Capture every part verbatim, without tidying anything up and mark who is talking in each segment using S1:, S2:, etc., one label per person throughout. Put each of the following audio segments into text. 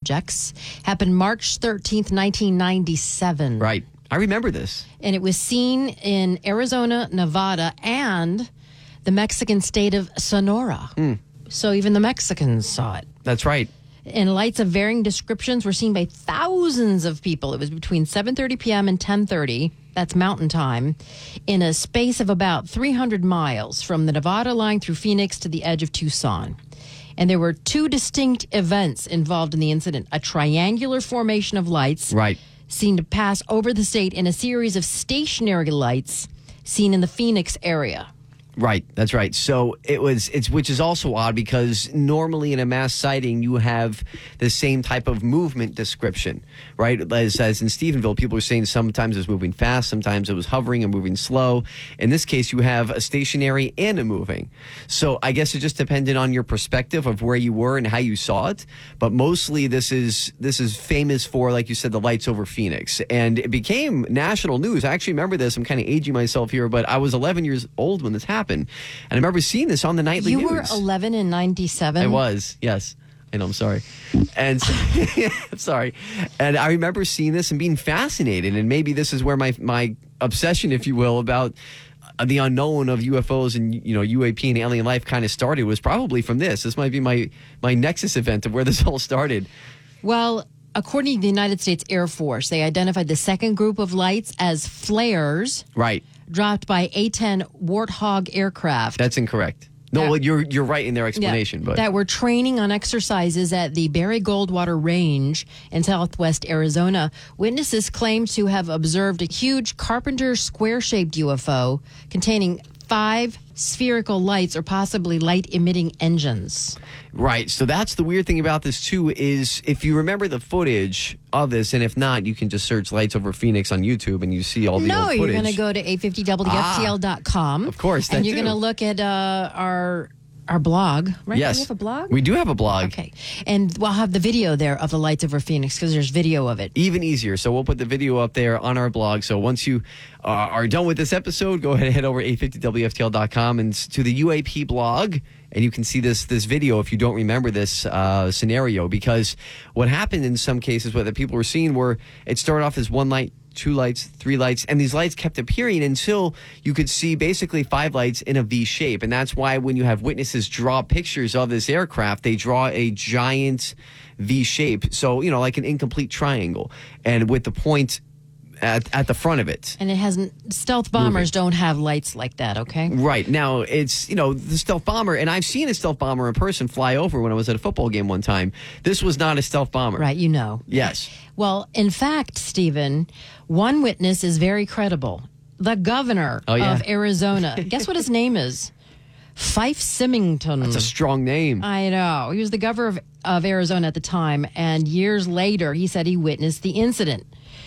S1: projects. Happened March thirteenth, nineteen ninety-seven.
S2: Right. I remember this.
S1: And it was seen in Arizona, Nevada, and the Mexican state of Sonora.
S2: Mm.
S1: So even the Mexicans saw it.
S2: That's right.
S1: And lights of varying descriptions were seen by thousands of people. It was between seven thirty p.m. and ten thirty, that's mountain time, in a space of about three hundred miles from the Nevada line through Phoenix to the edge of Tucson. And there were two distinct events involved in the incident. A triangular formation of lights
S2: right.
S1: seen to pass over the state, and a series of stationary lights seen in the Phoenix area.
S2: Right, that's right. So it was, it's which is also odd because normally in a mass sighting you have the same type of movement description, right? As, as in Stephenville, people were saying sometimes it was moving fast, sometimes it was hovering and moving slow. In this case, you have a stationary and a moving. So I guess it just depended on your perspective of where you were and how you saw it. But mostly this is this is famous for, like you said, the lights over Phoenix, and it became national news. I actually remember this. I'm kind of aging myself here, but I was eleven years old when this happened. And I remember seeing this on the nightly
S1: you
S2: news.
S1: You were eleven in ninety-seven?
S2: I was, yes. I know, I'm sorry. And I'm sorry. And I remember seeing this and being fascinated. And maybe this is where my my obsession, if you will, about the unknown of U F Os and, you know, U A P and alien life kind of started, was probably from this. This might be my, my nexus event of where this all started.
S1: Well, according to the United States Air Force, they identified the second group of lights as flares.
S2: Right.
S1: Dropped by A ten Warthog aircraft.
S2: That's incorrect. No,
S1: that,
S2: well, you're you're right in their explanation.
S1: Yeah,
S2: but
S1: that were training on exercises at the Barry Goldwater Range in southwest Arizona. Witnesses claim to have observed a huge Carpenter square-shaped U F O containing five spherical lights or possibly light-emitting engines.
S2: Right. So that's the weird thing about this, too, is if you remember the footage of this, and if not, you can just search Lights Over Phoenix on YouTube and you see all the
S1: no,
S2: old footage.
S1: No, you're going to go to eight fifty W F T L dot com.
S2: Ah, of course.
S1: And you're
S2: going
S1: to look at uh, our... Our blog, right?
S2: Yes.
S1: Do we have a blog?
S2: We do have a blog.
S1: Okay. And we'll have the video there of the lights over Phoenix because there's video of it.
S2: Even easier. So we'll put the video up there on our blog. So once you uh, are done with this episode, go ahead and head over to eight fifty W F T L dot com and to the U A P blog. And you can see this this video if you don't remember this uh, scenario. Because what happened in some cases, what the people were seeing were, it started off as one light, two lights, three lights, and these lights kept appearing until you could see basically five lights in a V shape. And that's why when you have witnesses draw pictures of this aircraft, they draw a giant V shape. So, you know, like an incomplete triangle. And with the point at, at the front of it.
S1: And it hasn't, stealth bombers moving. Don't have lights like that, okay?
S2: Right. Now, it's, you know, the stealth bomber, and I've seen a stealth bomber in person fly over when I was at a football game one time. This was not a stealth bomber.
S1: Right, you know.
S2: Yes.
S1: Well, in fact, Stephen, one witness is very credible. The governor
S2: oh, yeah.
S1: of Arizona. Guess what his name is? Fife Symington.
S2: That's a strong name.
S1: I know. He was the governor of, of Arizona at the time, and years later, he said he witnessed the incident.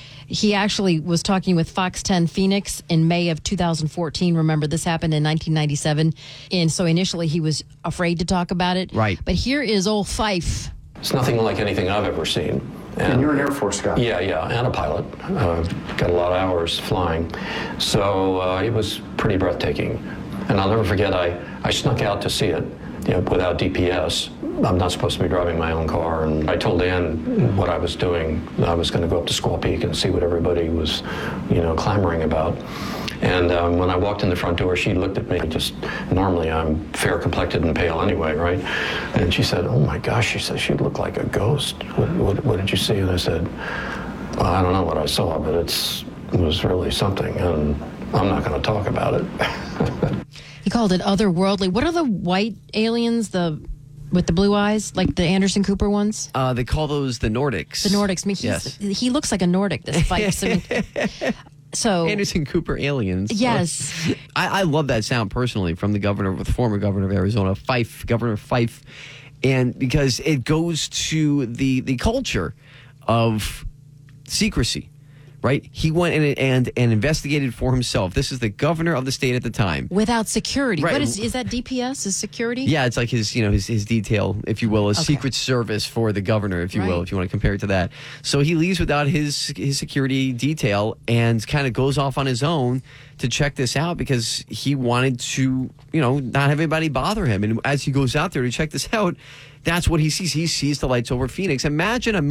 S1: He actually was talking with Fox ten Phoenix in May of two thousand fourteen. Remember, this happened in nineteen ninety-seven. And so initially he was afraid to talk about it.
S2: Right.
S1: But here is old Fife.
S3: It's nothing like anything I've ever seen.
S4: And, and you're an Air Force guy.
S3: Yeah, yeah, and a pilot. Uh, got a lot of hours flying. So uh, it was pretty breathtaking. And I'll never forget, I, I snuck out to see it, you know, without D P S. I'm not supposed to be driving my own car, and I told Ann what I was doing. I was going to go up to Squaw Peak and see what everybody was, you know, clamoring about. And um, when I walked in the front door, she looked at me. Just normally, I'm fair-complected and pale anyway, right? And she said, "Oh my gosh," she said, "she looked like a ghost. What, what, what did you see?" And I said, "Well, I don't know what I saw, but it's it was really something, and I'm not going to talk about it."
S1: He called it otherworldly. What are the white aliens? The with the blue eyes, like the Anderson Cooper ones?
S2: Uh, they call those the Nordics.
S1: The Nordics. I mean, he's,
S2: yes.
S1: He looks like a Nordic, this Fife. I mean, so
S2: Anderson Cooper aliens.
S1: Yes.
S2: I, I love that sound personally from the governor, the former governor of Arizona, Fife, Governor Fife. And because it goes to the, the culture of secrecy. Right? He went in and, and investigated for himself. This is the governor of the state at the time.
S1: Without security.
S2: Right.
S1: What is is that D P S? Is security?
S2: Yeah, it's like his, you know, his, his detail, if you will, a
S1: Okay.
S2: secret service for the governor, if you
S1: Right.
S2: will, if you want to compare it to that. So he leaves without his his security detail and kind of goes off on his own to check this out because he wanted to, you know, not have anybody bother him. And as he goes out there to check this out, that's what he sees. He sees the lights over Phoenix. Imagine a